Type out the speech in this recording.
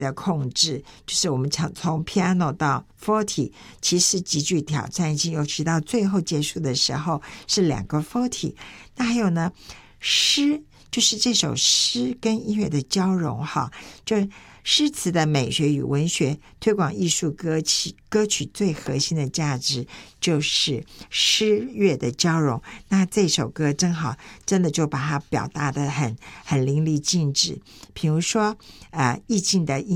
的控制，就是我们从 piano 到 forte 其实极具挑战性，尤其到最后结束的时候是2个 forte。 那还有呢，诗，就是这首诗跟音乐的交融哈，就诗词的美学与文学推广艺术歌曲最核心的价值就是诗乐的交融。那这首歌正好真的就把它表达得很淋漓尽致。比如说意境的音